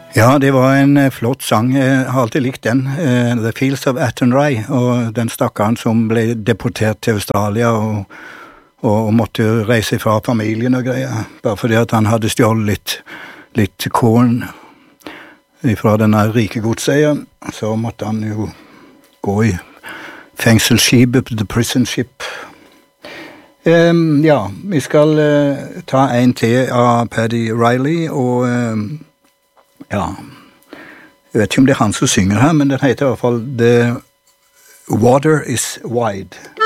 Ja, det var en flott sang. Jeg har alltid likt den. The Fields of Athenry, og den stakkaren som ble deportert til Australia og måtte reise fra familien og greier, bare fordi at han hadde stjålet litt korn fra denne rike godseieren. Så måtte han jo gå i fengselsskipet, the prison ship. Ja, vi skal ta en til av Paddy Riley, og ja, jeg vet ikke om det er han som synger her, men den heter i hvert fall The Water is Wide.